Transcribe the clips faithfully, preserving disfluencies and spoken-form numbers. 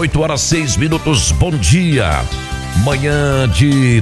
oito horas seis minutos, bom dia. Manhã de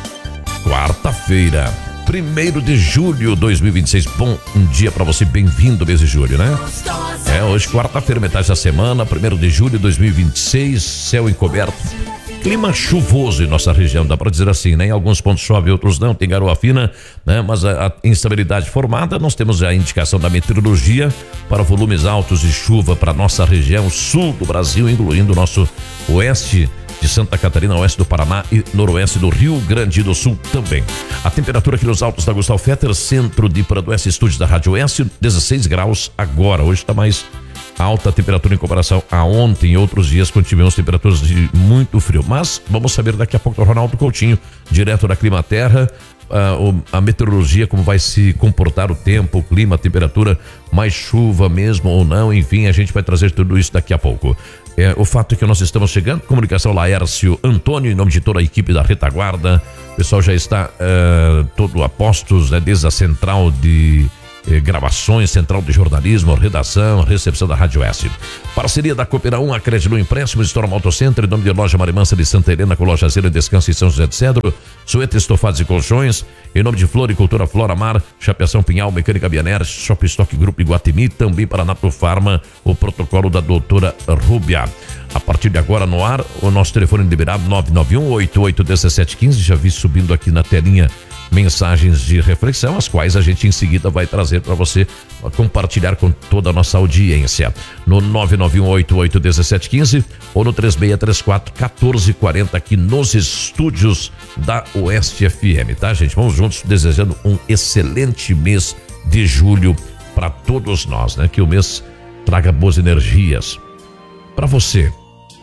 quarta-feira, primeiro de julho de dois mil e vinte e seis. Bom um dia para você, bem-vindo mês de julho, né? É, hoje quarta-feira, metade da semana, primeiro de julho de dois mil e vinte e seis, céu encoberto. Clima chuvoso em nossa região, dá para dizer assim, né? Em alguns pontos chove, outros não, tem garoa fina, né? Mas a, a instabilidade formada, nós temos a indicação da meteorologia para volumes altos de chuva para nossa região sul do Brasil, incluindo o nosso oeste de Santa Catarina, oeste do Paraná e noroeste do Rio Grande do Sul também. A temperatura aqui nos altos da Gustavo Fetter, centro de Paradoeste, estúdios da Rádio Oeste, dezesseis graus agora. Hoje está mais alta a temperatura em comparação a ontem e outros dias, quando tivemos temperaturas de muito frio. Mas vamos saber daqui a pouco do Ronaldo Coutinho, direto da Climaterra, uh, a meteorologia, como vai se comportar o tempo, o clima, a temperatura, mais chuva mesmo ou não, enfim, a gente vai trazer tudo isso daqui a pouco. É, o fato é que nós estamos chegando, comunicação Laércio Antônio, em nome de toda a equipe da retaguarda, o pessoal já está uh, todo a postos, né, desde a central de Eh, gravações, central de jornalismo, redação, recepção da Rádio S. Parceria da Coopera um, a Crédito Empréstimo, Storm Auto Center, em nome de Loja Marimansa de Santa Helena, com Loja Zero e Descanso em São José de Cedro, Sueta Estofados e Colchões, em nome de Floricultura Flora Mar, Chapeação Pinhal, Mecânica Bianer, Shop Stock Grupo Iguatemi, também para Nato Farma, o protocolo da doutora Rúbia. A partir de agora no ar, o nosso telefone liberado nove nove um, oito oito um sete um cinco, já vi subindo aqui na telinha mensagens de reflexão, as quais a gente em seguida vai trazer para você compartilhar com toda a nossa audiência. No nove nove um, oito oito um sete um cinco ou no três seis três quatro, um quatro quatro zero aqui nos estúdios da Oeste F M, tá, gente? Vamos juntos desejando um excelente mês de julho para todos nós, né? Que o mês traga boas energias para você.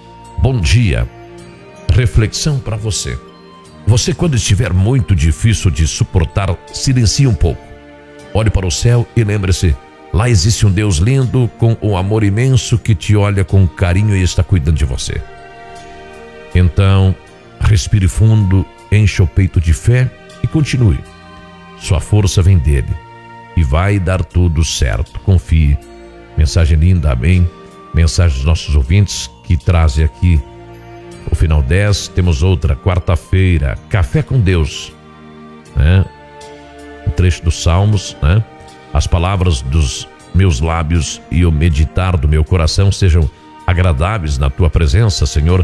Bom dia. Reflexão para você. Você, quando estiver muito difícil de suportar, silencie um pouco. Olhe para o céu e lembre-se, lá existe um Deus lindo, com um amor imenso, que te olha com carinho e está cuidando de você. Então, respire fundo, encha o peito de fé e continue. Sua força vem dele e vai dar tudo certo. Confie. Mensagem linda, amém? Mensagem dos nossos ouvintes que trazem aqui o final dez, temos outra, quarta-feira, Café com Deus, né? Um trecho dos Salmos, né? As palavras dos meus lábios e o meditar do meu coração sejam agradáveis na tua presença, Senhor,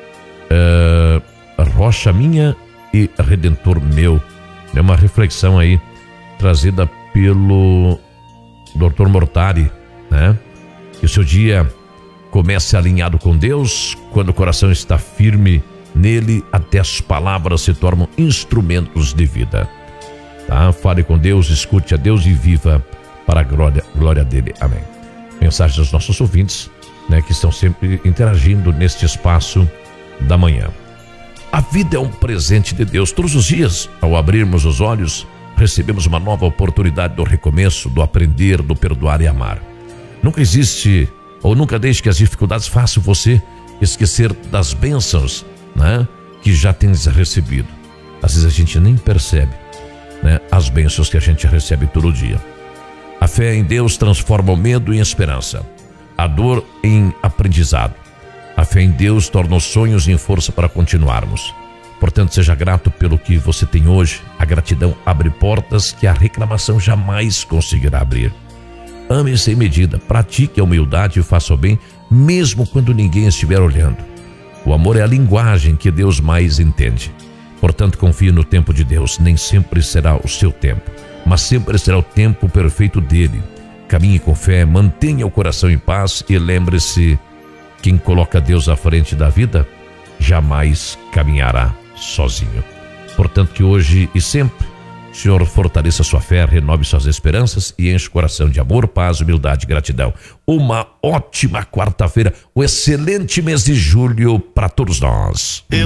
é, rocha minha e redentor meu. É uma reflexão aí trazida pelo doutor Mortari, né? Que o seu dia comece alinhado com Deus, quando o coração está firme nele, até as palavras se tornam instrumentos de vida. Tá? Fale com Deus, escute a Deus e viva para a glória, glória dele. Amém. Mensagem dos nossos ouvintes, né, que estão sempre interagindo neste espaço da manhã. A vida é um presente de Deus. Todos os dias, ao abrirmos os olhos, recebemos uma nova oportunidade do recomeço, do aprender, do perdoar e amar. Nunca existe ou nunca deixe que as dificuldades façam você esquecer das bênçãos, né, que já tens recebido. Às vezes a gente nem percebe, né, as bênçãos que a gente recebe todo dia. A fé em Deus transforma o medo em esperança, a dor em aprendizado. A fé em Deus torna os sonhos em força para continuarmos. Portanto, seja grato pelo que você tem hoje. A gratidão abre portas que a reclamação jamais conseguirá abrir. Ame sem medida, pratique a humildade e faça o bem, mesmo quando ninguém estiver olhando. O amor é a linguagem que Deus mais entende. Portanto, confie no tempo de Deus. Nem sempre será o seu tempo, mas sempre será o tempo perfeito dele. Caminhe com fé, mantenha o coração em paz e lembre-se, quem coloca Deus à frente da vida, jamais caminhará sozinho. Portanto, que hoje e sempre o Senhor fortaleça sua fé, renove suas esperanças e enche o coração de amor, paz, humildade e gratidão. Uma ótima quarta-feira, um excelente mês de julho para todos nós. Eu